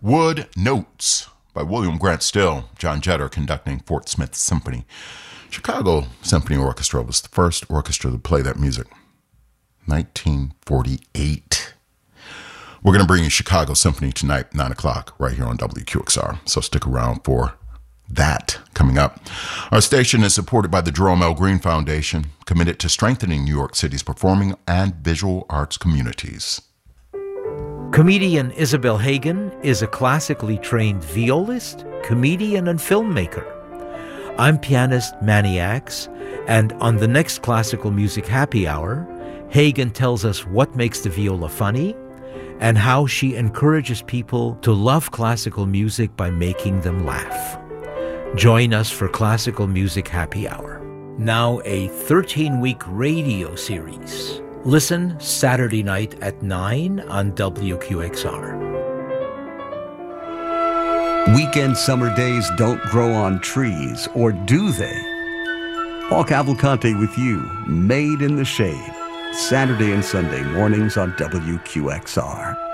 Wood Notes by William Grant Still, John Jetter conducting Fort Smith Symphony. Chicago Symphony Orchestra was the first orchestra to play that music. 1948. We're going to bring you Chicago Symphony tonight, 9 o'clock, right here on WQXR. So stick around for that coming up. Our station is supported by the Jerome L. Green Foundation, committed to strengthening New York City's performing and visual arts communities. Comedian Isabel Hagen is a classically trained violist, comedian, and filmmaker. I'm pianist Manny Axe, and on the next Classical Music Happy Hour, Hagen tells us what makes the viola funny and how she encourages people to love classical music by making them laugh. Join us for Classical Music Happy Hour. Now a 13-week radio series. Listen Saturday night at 9 on WQXR. Weekend summer days don't grow on trees, or do they? Paul Cavalcante with you, Made in the Shade, Saturday and Sunday mornings on WQXR.